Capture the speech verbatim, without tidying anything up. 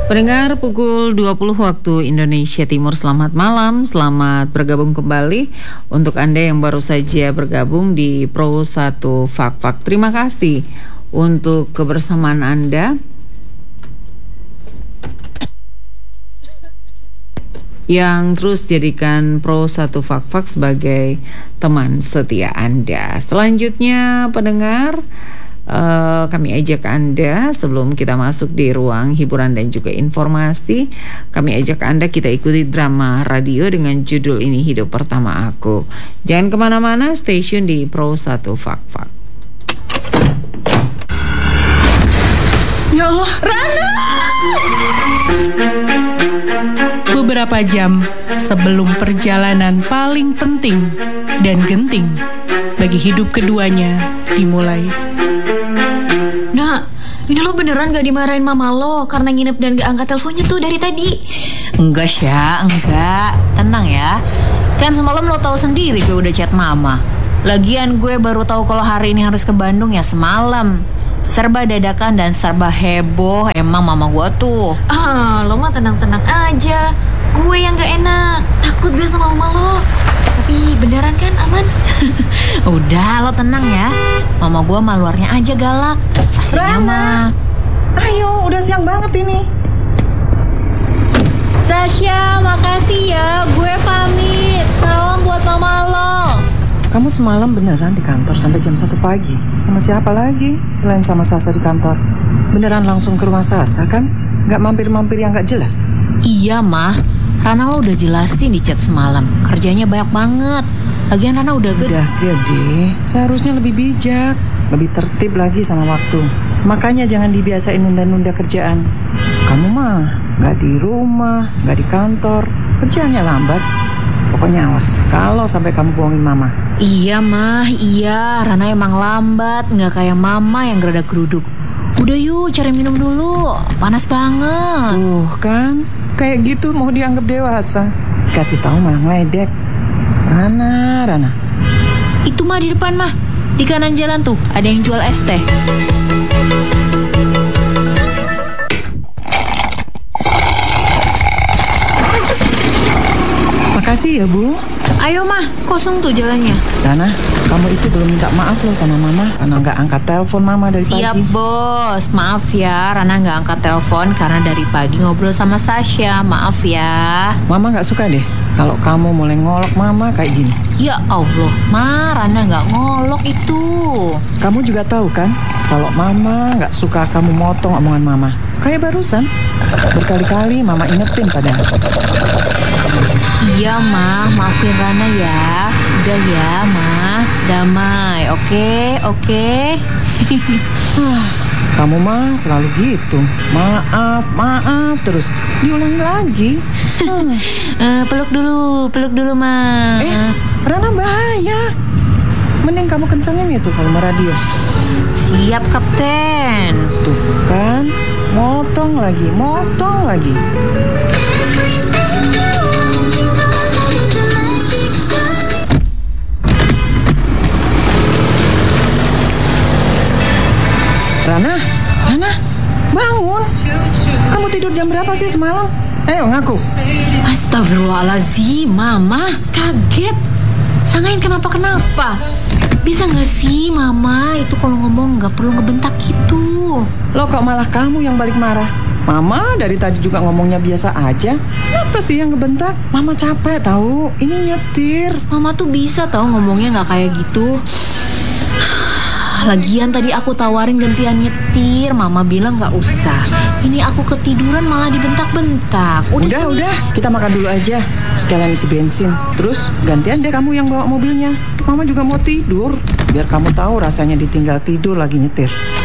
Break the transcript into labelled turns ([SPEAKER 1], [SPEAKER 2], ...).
[SPEAKER 1] Pendengar pukul dua puluh waktu Indonesia Timur, selamat malam, selamat bergabung kembali. Untuk Anda yang baru saja bergabung di Pro satu Fak-Fak, terima kasih untuk kebersamaan Anda yang terus jadikan Pro satu Fak-Fak sebagai teman setia Anda. Selanjutnya pendengar, Uh, kami ajak Anda sebelum kita masuk di ruang hiburan dan juga informasi, kami ajak Anda kita ikuti drama radio dengan judul ini, Hidup Pertama Aku. Jangan kemana-mana, stay tune di Pro satu Fak-Fak.
[SPEAKER 2] Ya Allah, Rana!
[SPEAKER 3] Beberapa jam sebelum perjalanan paling penting dan genting bagi hidup keduanya dimulai.
[SPEAKER 2] Nak, ini lo beneran gak dimarahin mama lo karena nginep dan gak angkat teleponnya tuh dari tadi?
[SPEAKER 4] Enggak Syah, enggak. Tenang ya. Kan semalam lo tahu sendiri gue udah chat mama. Lagian gue baru tahu kalau hari ini harus ke Bandung ya semalam. Serba dadakan dan serba heboh emang mama gue tuh.
[SPEAKER 2] Ah, lo mah tenang-tenang aja. Gue yang gak enak, takut gak sama mama lo. Tapi beneran kan aman?
[SPEAKER 4] Udah, lo tenang ya. Mama gue mah luarnya aja galak, aslinya mah.
[SPEAKER 5] Ayo, udah siang banget ini.
[SPEAKER 4] Sasha, makasih ya. Gue pamit. Salam buat mama lo.
[SPEAKER 5] Kamu semalam beneran di kantor sampai jam satu pagi? Sama siapa lagi selain sama Sasa di kantor? Beneran langsung ke rumah Sasa kan? Gak mampir-mampir yang gak jelas?
[SPEAKER 4] Iya mah, Rana lo udah jelasin di chat semalam. Kerjanya banyak banget. Lagian Rana udah gede.
[SPEAKER 5] Udah gede, seharusnya lebih bijak, lebih tertib lagi sama waktu. Makanya jangan dibiasain nunda-nunda kerjaan. Kamu mah gak di rumah, gak di kantor, kerjaannya lambat. Pokoknya awas kalau sampai kamu bohongin mama.
[SPEAKER 4] Iya mah, iya. Rana emang lambat, gak kayak mama yang gerada geruduk. Udah yuk cari minum dulu, panas banget.
[SPEAKER 5] Tuh kan, kayak gitu mau dianggap dewasa. Kasih tahu malah ngeledek. Rana, Rana.
[SPEAKER 4] Itu mah di depan mah, di kanan jalan tuh ada yang jual es teh.
[SPEAKER 5] Makasih ya Bu.
[SPEAKER 4] Ayo mah, kosong tuh jalannya.
[SPEAKER 5] Rana, kamu itu belum minta maaf loh sama mama karena nggak angkat telepon mama dari
[SPEAKER 4] Siap,
[SPEAKER 5] pagi.
[SPEAKER 4] Siap bos, maaf ya Rana nggak angkat telepon karena dari pagi ngobrol sama Sasha. Maaf ya.
[SPEAKER 5] Mama nggak suka deh kalau kamu mulai ngolok mama kayak gini.
[SPEAKER 4] Ya Allah, Ma, Rana nggak ngolok itu.
[SPEAKER 5] Kamu juga tahu kan kalau mama nggak suka kamu motong omongan mama. Kayak barusan, berkali-kali mama ingetin padahal.
[SPEAKER 4] Iya mah, maafin Rana ya. Sudah ya mah, damai. Oke, oke.
[SPEAKER 5] Kamu mah selalu gitu. Maaf, maaf terus diulangi lagi.
[SPEAKER 4] uh, Peluk dulu, peluk dulu mah.
[SPEAKER 5] Eh, Rana bahaya. Mending kamu kencengin itu kalau radio.
[SPEAKER 4] Siap kapten.
[SPEAKER 5] Tuh kan, motong lagi, motong lagi. Rana, Rana, bangun. Kamu tidur jam berapa sih semalam? Ayo ngaku.
[SPEAKER 4] Astagfirullahaladzim, Mama, kaget. Sangain kenapa-kenapa. Bisa gak sih Mama itu kalau ngomong gak perlu ngebentak gitu.
[SPEAKER 5] Loh kok malah kamu yang balik marah? Mama dari tadi juga ngomongnya biasa aja. Siapa sih yang ngebentak? Mama capek tahu. Ini nyetir.
[SPEAKER 4] Mama tuh bisa tahu ngomongnya gak kayak gitu. Lagian tadi aku tawarin gantian nyetir, Mama bilang gak usah. Ini aku ketiduran malah dibentak-bentak.
[SPEAKER 5] Udah,
[SPEAKER 4] Udah,
[SPEAKER 5] udah, kita makan dulu aja. Sekalian isi bensin. Terus gantian deh kamu yang bawa mobilnya. Mama juga mau tidur. Biar kamu tahu rasanya ditinggal tidur lagi nyetir.